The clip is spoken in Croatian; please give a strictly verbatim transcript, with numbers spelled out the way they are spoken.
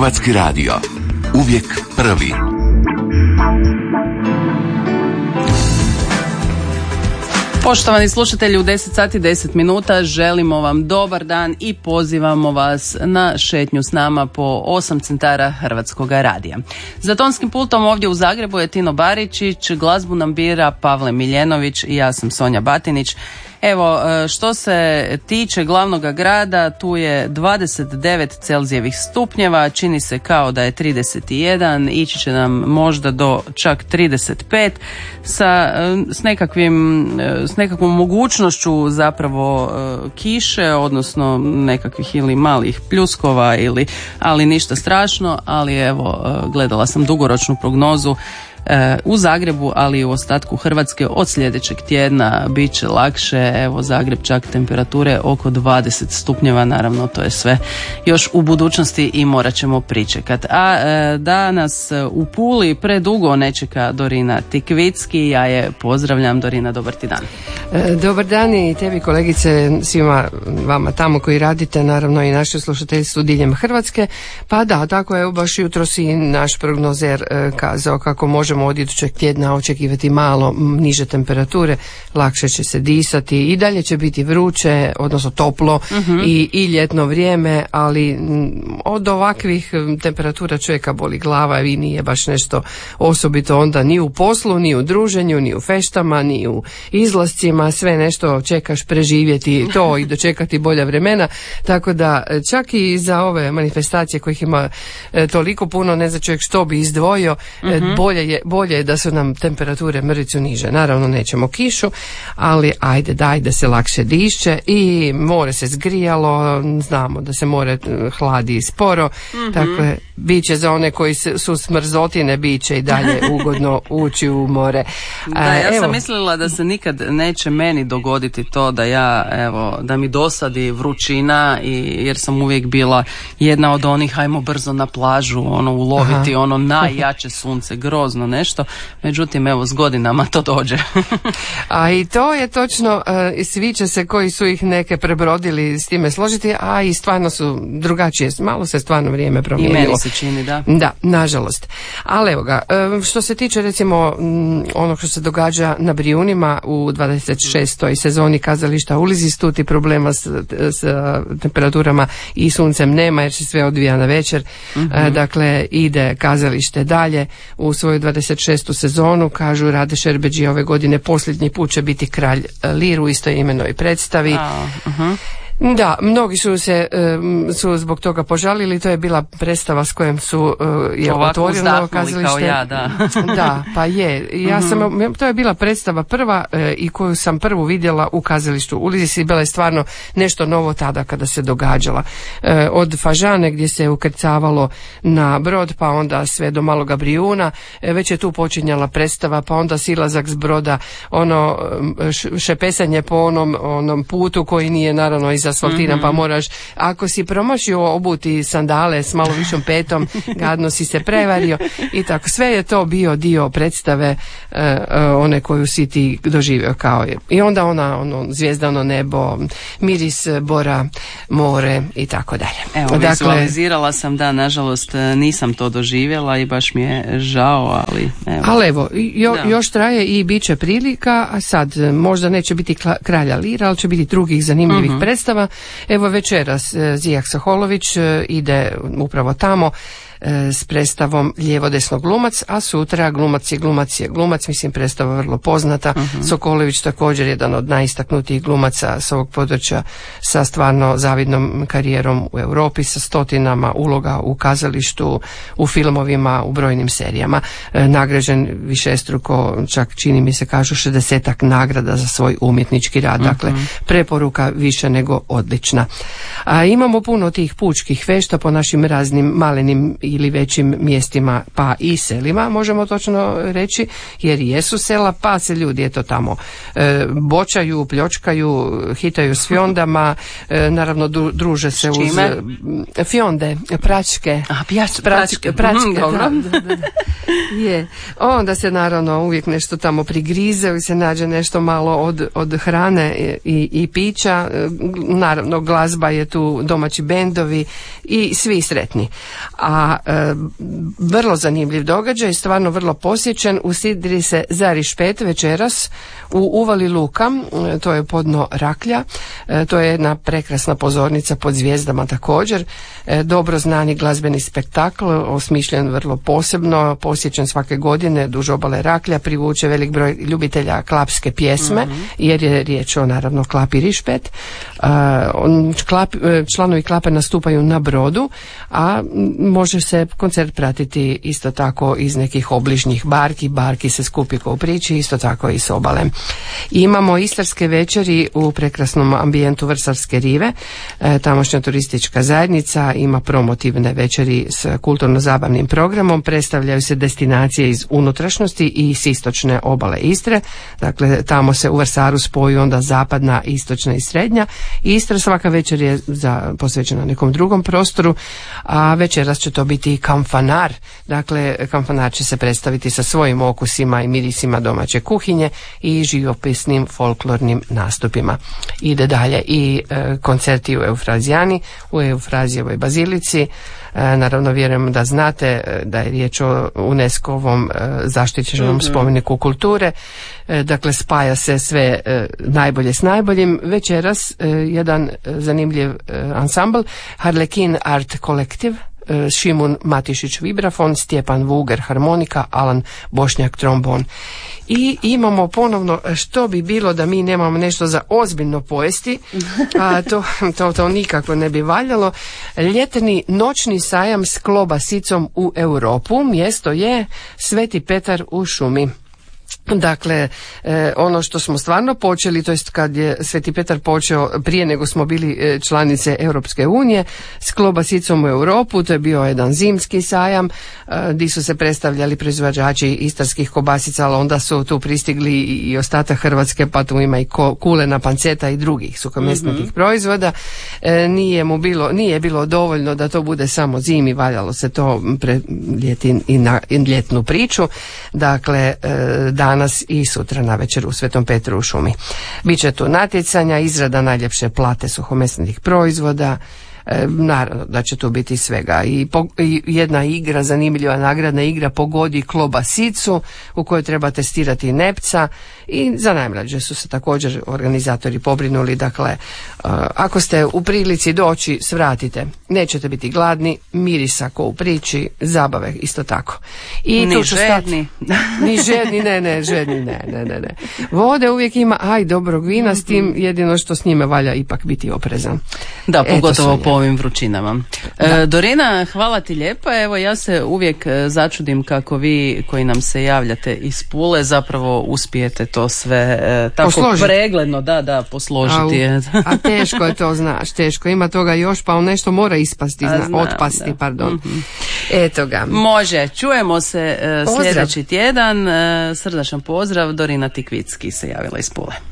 Hrvatski radio. Uvijek prvi. Poštovani slušatelji, u deset sati deset minuta želimo vam dobar dan i pozivamo vas na šetnju s nama po osam centara Hrvatskog radija. Za tonskim pultom ovdje u Zagrebu je Tino Baričić, glazbu nam bira Pavle Miljenović i ja sam Sonja Batinić. Evo, što se tiče glavnog grada, tu je dvadeset devet Celzijevih stupnjeva, čini se kao da je trideset jedan, ići će nam možda do čak trideset pet sa, s, nekakvim, s nekakvom mogućnošću zapravo kiše, odnosno nekakvih ili malih pljuskova, ili, ali ništa strašno, ali evo, gledala sam dugoročnu prognozu u Zagrebu, ali i u ostatku Hrvatske od sljedećeg tjedna bit će lakše. Evo, Zagreb čak temperature oko dvadeset stupnjeva, naravno to je sve još u budućnosti i morat ćemo pričekati. A e, da nas u Puli predugo ne čeka Dorina Tikvicki, ja je pozdravljam. Dorina, dobar ti dan. E, dobar dan i tebi, kolegice, svima vama tamo koji radite, naravno i naše slušateljstvo diljem Hrvatske. Pa da, tako je, baš jutros i naš prognozer e, kazao kako možemo od idućeg tjedna očekivati malo niže temperature, lakše će se disati i dalje će biti vruće, odnosno toplo uh-huh. i, i ljetno vrijeme, ali od ovakvih temperatura čovjeka boli glava i nije baš nešto osobito onda ni u poslu, ni u druženju, ni u feštama, ni u izlascima, sve nešto čekaš preživjeti to i dočekati bolja vremena, tako da čak i za ove manifestacije kojih ima e, toliko puno, ne zna čovjek što bi izdvojio, uh-huh. e, bolje je bolje je da su nam temperature mrvicu niže. Naravno nećemo kišu, ali ajde daj da se lakše diše i more se zgrijalo, znamo da se more hladi sporo, mm-hmm. dakle bit će za one koji su smrzotine, bit će i dalje ugodno ući u more. Da, ja evo. sam mislila da se nikad neće meni dogoditi to da ja, evo, da mi dosadi vrućina, i, jer sam uvijek bila jedna od onih ajmo brzo na plažu, ono uloviti Aha. ono najjače sunce, grozno nešto, međutim evo s godinama to dođe. A i to je točno, i svi će se koji su ih neke prebrodili s time složiti, a i stvarno su drugačije, malo se stvarno vrijeme promijenilo. I meni se čini, da. Da, nažalost. Ali evo ga, što se tiče recimo onog što se događa na Brijunima u dvadeset šestoj sezoni kazališta Ulizis, tu ti problema s, s temperaturama i suncem nema jer se sve odvija na večer. Mm-hmm. Dakle, ide kazalište dalje u svoju dvadeset šestu sezonu, kažu Rade Šerbedžija ove godine posljednji put će biti Kralj Lir u istoimenoj predstavi. Uh-huh. Da, mnogi su se su zbog toga požalili, to je bila predstava s kojom su je ovako otvorilo kazalište. Kao ja, da. Da, pa je. Ja mm-hmm. sam, to je bila predstava prva i koju sam prvu vidjela u kazalištu Ulizis i bila je stvarno nešto novo tada kada se događala. Od Fažane gdje se ukrcavalo na brod, pa onda sve do Maloga Brijuna, već je tu počinjala predstava, pa onda silazak s broda, ono šepesanje po onom, onom putu koji nije naravno iz asfaltiran, mm-hmm. pa moraš, ako si promašio obuti sandale s malo višom petom, gadno si se prevario i tako. Sve je to bio dio predstave uh, uh, one koju si ti doživio kao je. I onda ona, ono, zvijezdano nebo, miris bora, more i tako dalje. Evo, dakle, vizualizirala sam da, nažalost, nisam to doživjela i baš mi je žao, ali evo. Ali evo, jo, još traje i bit će prilika, a sad možda neće biti Kralja Lira, ali će biti drugih zanimljivih mm-hmm. predstava. Evo večeras Zijak Soholović ide upravo tamo s predstavom Lijevo desno glumac, a sutra Glumac je glumac je glumac, mislim predstava vrlo poznata. Uh-huh. Sokolović također jedan od najistaknutijih glumaca s ovog područja sa stvarno zavidnom karijerom u Europi, sa stotinama uloga u kazalištu, u filmovima, u brojnim serijama. E, nagrađen višestruko, čak čini mi se kažu šezdesetak nagrada za svoj umjetnički rad, uh-huh. dakle preporuka više nego odlična. A imamo puno tih pučkih fešta po našim raznim malenim ili većim mjestima pa i selima, možemo točno reći, jer jesu sela, pa se ljudi eto tamo e, bočaju, pljočkaju, hitaju s fjondama, e, naravno du, druže se uz fjonde, pračke. A, pjač, pračke, pračke, mm, dobro. Da, da, da. Je. Onda se naravno uvijek nešto tamo prigrize i se nađe nešto malo od, od hrane i, i pića. Naravno glazba je tu, domaći bendovi i svi sretni. A e, vrlo zanimljiv događaj, stvarno vrlo posjećen, usidri se za rišpet večeras u Uvali Luka, to je podno Raklja, e, to je jedna prekrasna pozornica pod zvijezdama također, e, dobro znani glazbeni spektakl, osmišljen vrlo posebno, posjećen svake godine duž obale Raklja, privuče velik broj ljubitelja klapske pjesme, mm-hmm. jer je riječ o naravno klapi rišpet. Uh, on, klap, članovi klape nastupaju na brodu, a može se koncert pratiti isto tako iz nekih obližnjih barki, barki se skupi ko u priči, isto tako i s obale. I imamo istarske večeri u prekrasnom ambijentu Vrsarske rive, e, tamošnja turistička zajednica ima promotivne večeri s kulturno-zabavnim programom, predstavljaju se destinacije iz unutrašnjosti i s istočne obale Istre, dakle tamo se u Vrsaru spoju onda zapadna, istočna i srednja. Istra svaka večer je za, posvećena nekom drugom prostoru, a večeras će to biti kamfanar, dakle kamfanar će se predstaviti sa svojim okusima i mirisima domaće kuhinje i živopisnim folklornim nastupima. Ide dalje i e, koncerti u Eufrazijani, u Eufrazijevoj bazilici. E, naravno vjerujem da znate e, da je riječ o UNESCO-ovom e, zaštićenom mm-hmm. spomeniku kulture, e, dakle spaja se sve e, najbolje s najboljim. Večeras e, jedan e, zanimljiv e, ansambl, Harlekin Art Collective, e, Šimun Matišić vibrafon, Stjepan Vuger harmonika, Alan Bošnjak trombon. I imamo ponovno što bi bilo da mi nemamo nešto za ozbiljno pojesti, a to, to, to nikako ne bi valjalo. Ljetni noćni sajam s klobasicom u Europu, mjesto je Sveti Petar u šumi. Dakle, e, ono što smo stvarno počeli, to jest kad je Sveti Petar počeo prije nego smo bili e, članice Europske unije, s klobasicom u Europu, to je bio jedan zimski sajam, e, gdje su se predstavljali proizvođači istarskih kobasica, ali onda su tu pristigli i, i ostatak Hrvatske, pa tu ima i ko, kulena, panceta i drugih suhomesnatih mm-hmm. proizvoda. E, nije mu bilo, nije bilo dovoljno da to bude samo zimi, valjalo se to predljeti i na i ljetnu priču. Dakle, e, danas i sutra na večer u Svetom Petru u šumi. Biće tu natjecanja, izrada najljepše plate suhomesnih proizvoda, e, naravno da će tu biti svega. I, po, i jedna igra, zanimljiva nagradna igra Pogodi klobasicu u kojoj treba testirati nepca i za najmlađe su se također organizatori pobrinuli. Dakle, uh, ako ste u prilici doći, svratite. Nećete biti gladni, mirisa ko u priči, zabave isto tako. I ni tu ću žedni. Stati, ni žedni, ne, ne, žedni, ne, ne, ne, ne. Vode uvijek ima, aj dobrog vina, s tim jedino što s njime valja ipak biti oprezan. Da, pogotovo Eto, po ovim vrućinama. E, Dorina, hvala ti lijepa. Evo, ja se uvijek začudim kako vi koji nam se javljate iz Pule zapravo uspijete to sve e, tako posložiti. Pregledno, da, da, posložiti. A, a teško je to, znaš, teško. Ima toga još, pa nešto mora ispasti, zna, znam, otpasti, da. Pardon. Mm-hmm. Eto ga. Može, čujemo se e, sljedeći tjedan. E, srdačan pozdrav, Dorina Tikvicki se javila iz Pule.